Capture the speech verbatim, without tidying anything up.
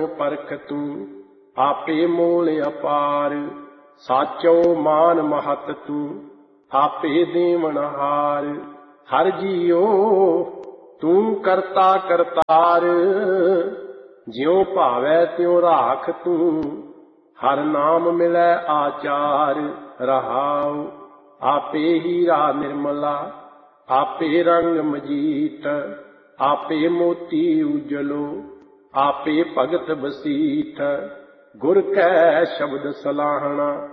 ਗੁਣ ਪਰਖ ਤੂੰ, ਆਪੇ ਮੋਲ ਅਪਾਰ। ਸਾਚੋ ਮਾਨ ਮਹਤ ਤੂੰ, ਆਪੇ ਦੇਵਨਹਾਰ। ਹਰ ਜੀਓ ਤੂੰ ਕਰਤਾ ਕਰਤਾਰ, ਜਿਉ ਭਾਵੈ ਤਿਉ ਰਾਖ ਤੂੰ। ਹਰ ਨਾਮ ਮਿਲੈ ਆਚਾਰ, ਰਹਾਉ ਆਪੇ ਹੀਰਾ ਨਿਰਮਲਾ, ਆਪੇ ਰੰਗ ਮਜੀਠ। ਆਪੇ ਮੋਤੀ ਉਜਲੋ, ਆਪੇ ਭਗਤ ਬਸੀਠ। ਗੁਰ ਕੈ ਸ਼ਬਦ ਸਲਾਹਣਾ,